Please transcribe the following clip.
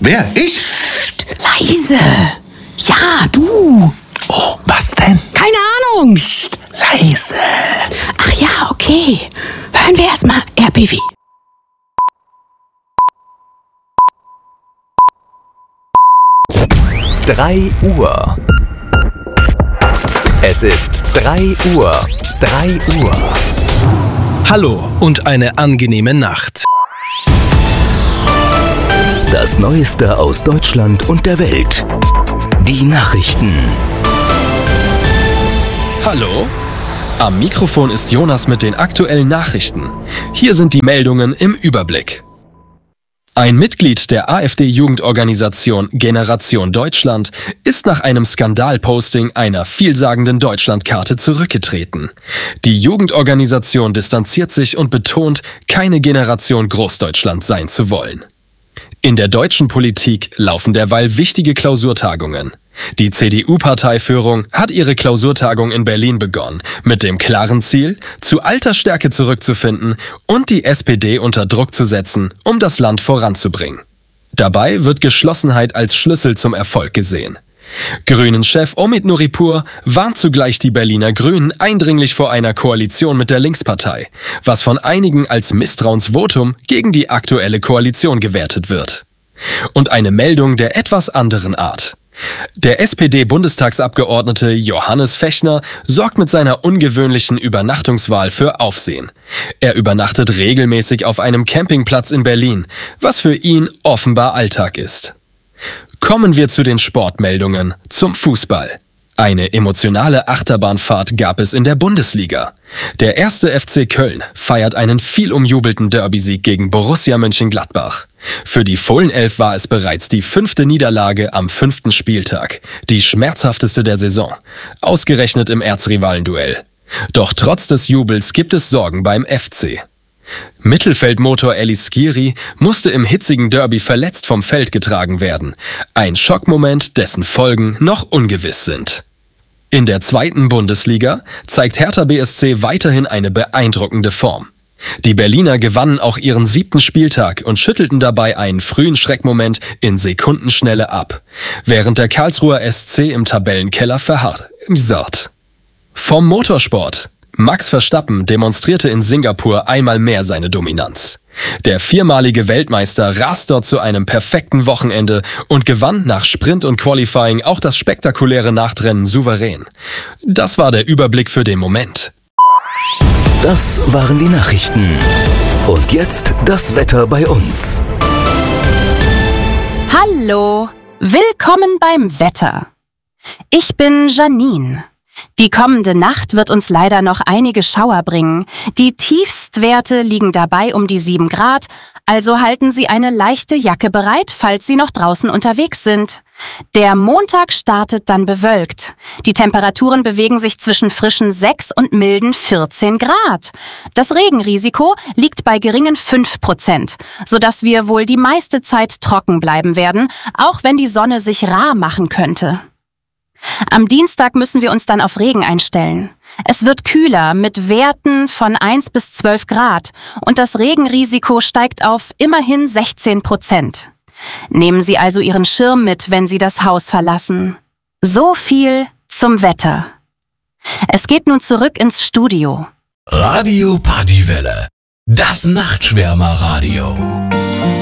Wer? Ich? Psst, leise. Ja, du. Oh, was denn? Keine Ahnung. Psst. Leise. Ach ja, okay. Hören wir erstmal RBB. Drei Uhr. Es ist 3 Uhr. 3 Uhr. Hallo und eine angenehme Nacht. Das Neueste aus Deutschland und der Welt. Die Nachrichten. Hallo? Am Mikrofon ist Jonas mit den aktuellen Nachrichten. Hier sind die Meldungen im Überblick. Ein Mitglied der AfD-Jugendorganisation Generation Deutschland ist nach einem Skandalposting einer vielsagenden Deutschlandkarte zurückgetreten. Die Jugendorganisation distanziert sich und betont, keine Generation Großdeutschland sein zu wollen. In der deutschen Politik laufen derweil wichtige Klausurtagungen. Die CDU-Parteiführung hat ihre Klausurtagung in Berlin begonnen, mit dem klaren Ziel, zu alter Stärke zurückzufinden und die SPD unter Druck zu setzen, um das Land voranzubringen. Dabei wird Geschlossenheit als Schlüssel zum Erfolg gesehen. Grünen-Chef Omid Nuripur warnt zugleich die Berliner Grünen eindringlich vor einer Koalition mit der Linkspartei, was von einigen als Misstrauensvotum gegen die aktuelle Koalition gewertet wird. Und eine Meldung der etwas anderen Art. Der SPD-Bundestagsabgeordnete Johannes Fechner sorgt mit seiner ungewöhnlichen Übernachtungswahl für Aufsehen. Er übernachtet regelmäßig auf einem Campingplatz in Berlin, was für ihn offenbar Alltag ist. Kommen wir zu den Sportmeldungen, zum Fußball. Eine emotionale Achterbahnfahrt gab es in der Bundesliga. Der 1. FC Köln feiert einen viel umjubelten Derby-Sieg gegen Borussia Mönchengladbach. Für die Fohlenelf war es bereits die 5. Niederlage am 5. Spieltag, die schmerzhafteste der Saison, ausgerechnet im Erzrivalenduell. Doch trotz des Jubels gibt es Sorgen beim FC. Mittelfeldmotor Elis Skiri musste im hitzigen Derby verletzt vom Feld getragen werden. Ein Schockmoment, dessen Folgen noch ungewiss sind. In der 2. Bundesliga zeigt Hertha BSC weiterhin eine beeindruckende Form. Die Berliner gewannen auch ihren 7. Spieltag und schüttelten dabei einen frühen Schreckmoment in Sekundenschnelle ab, während der Karlsruher SC im Tabellenkeller verharrt. Vom Motorsport. Max Verstappen demonstrierte in Singapur einmal mehr seine Dominanz. Der viermalige Weltmeister rast dort zu einem perfekten Wochenende und gewann nach Sprint und Qualifying auch das spektakuläre Nachtrennen souverän. Das war der Überblick für den Moment. Das waren die Nachrichten. Und jetzt das Wetter bei uns. Hallo, willkommen beim Wetter. Ich bin Janine. Die kommende Nacht wird uns leider noch einige Schauer bringen. Die Tiefstwerte liegen dabei um die 7 Grad, also halten Sie eine leichte Jacke bereit, falls Sie noch draußen unterwegs sind. Der Montag startet dann bewölkt. Die Temperaturen bewegen sich zwischen frischen 6 und milden 14 Grad. Das Regenrisiko liegt bei geringen 5%, sodass wir wohl die meiste Zeit trocken bleiben werden, auch wenn die Sonne sich rar machen könnte. Am Dienstag müssen wir uns dann auf Regen einstellen. Es wird kühler mit Werten von 1 bis 12 Grad und das Regenrisiko steigt auf immerhin 16%. Nehmen Sie also Ihren Schirm mit, wenn Sie das Haus verlassen. So viel zum Wetter. Es geht nun zurück ins Studio. Radio Partywelle, das Nachtschwärmerradio.